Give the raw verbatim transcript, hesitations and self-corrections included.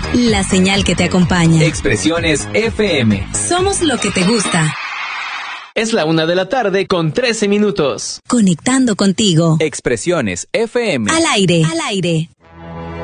la señal que te acompaña. Expresiones F M. Somos lo que te gusta. Es la una de la tarde con trece minutos. Conectando contigo. Expresiones F M. Al aire. Al aire.